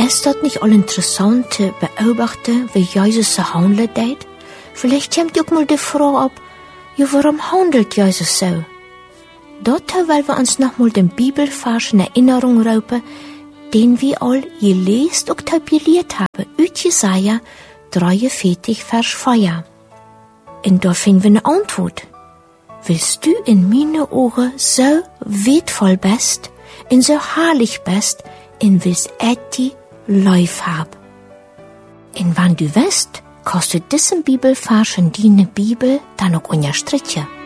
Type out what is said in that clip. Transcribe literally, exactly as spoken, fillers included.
Ist das nicht all interessant zu beobachten, wie Jesus so handelt deed? Vielleicht kommt auch mal die Frage ab, ja, warum handelt Jesus so? Dazu wollen wir uns noch mal den Bibelvers in Erinnerung rufen, den wir all gelesen und tabelliert haben, aus Jesaja dreiundvierzig, Vers vier. Und da finden wir eine Antwort. Willst du in meine Ohren so wertvoll bist, und so herrlich bist, und willst etwas Life haben? Und wenn du weißt, kannst du diesen Bibelvers in deine Bibel dann auch unterstreichen.